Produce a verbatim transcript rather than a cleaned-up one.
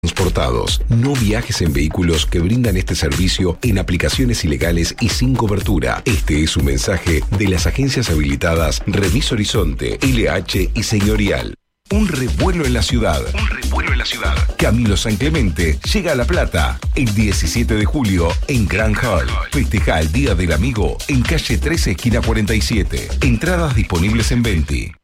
transportados. No viajes en vehículos que brindan este servicio en aplicaciones ilegales y sin cobertura. Este es un mensaje de las agencias habilitadas Remis Horizonte, L H y Señorial. Un revuelo en la ciudad. Un revuelo en la ciudad. Camilo San Clemente llega a La Plata el diecisiete de julio en Grand Hall. Festeja el Día del Amigo en calle trece, esquina cuarenta y siete. Entradas disponibles en Venti.